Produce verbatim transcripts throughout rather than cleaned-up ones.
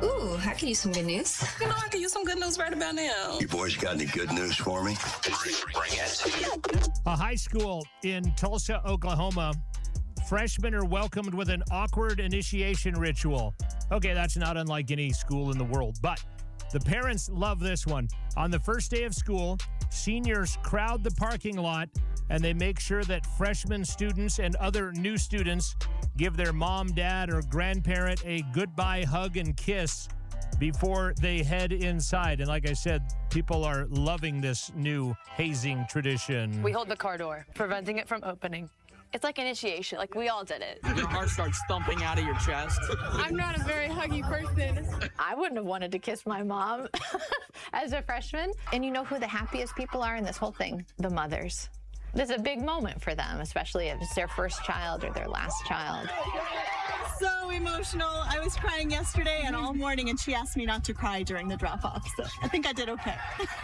Ooh, I could use some good news. You know, I could use some good news right about now. You boys got any good news for me? Bring it. A high school in Tulsa, Oklahoma. Freshmen are welcomed with an awkward initiation ritual. Okay, that's not unlike any school in the world, but the parents love this one. On the first day of school, seniors crowd the parking lot, and they make sure that freshman students and other new students give their mom, dad, or grandparent a goodbye hug and kiss before they head inside. And like I said, people are loving this new hazing tradition. We hold the car door, preventing it from opening. It's like initiation, like we all did it. Your heart starts thumping out of your chest. I'm not a very huggy person. I wouldn't have wanted to kiss my mom as a freshman. And you know who the happiest people are in this whole thing? The mothers. This is a big moment for them, especially if it's their first child or their last child. So emotional. I was crying yesterday and all morning, and she asked me not to cry during the drop-off, so I think I did okay.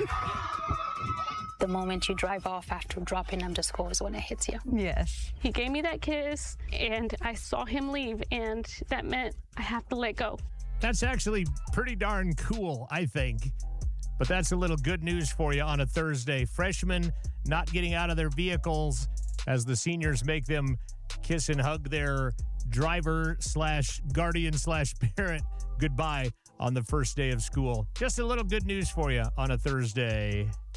The moment you drive off after dropping them to school is when it hits you. Yes. He gave me that kiss, and I saw him leave, and that meant I have to let go. That's actually pretty darn cool, I think. But that's a little good news for you on a Thursday. Freshmen not getting out of their vehicles as the seniors make them kiss and hug their driver slash guardian slash parent goodbye on the first day of school. Just a little good news for you on a Thursday.